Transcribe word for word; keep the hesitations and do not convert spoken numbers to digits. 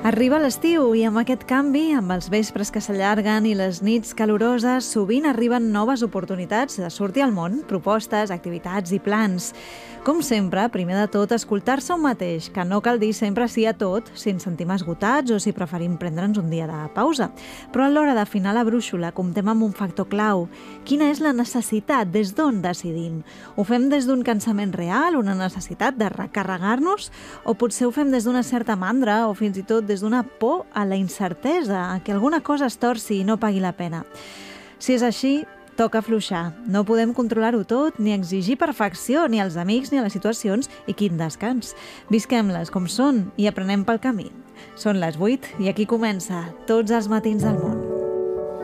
Arriba l'estiu i amb aquest canvi, amb els vespres que s'allarguen i les nits caloroses, sovint arriben noves oportunitats de sortir al món, propostes, activitats i plans. Com sempre, primer de tot, escoltar-se un mateix, que no cal dir sempre sí a tot, si ens sentim esgotats o si preferim prendre'ns un dia de pausa. Però a l'hora d'afinar la brúixola comptem amb un factor clau. Quina és la necessitat? Des d'on decidim? Ho fem des d'un cansament real, una necessitat de recarregar-nos? O potser ho fem des d'una certa mandra o fins i tot des d'una por a la incertesa, a que alguna cosa es torci i no pagui la pena? Si és així, toca afluixar. No podem controlar-ho tot, ni exigir perfecció, ni als amics ni a les situacions, i quin descans. Visquem-les com són i aprenem pel camí. Són les vuit i aquí comença Tots els matins del món.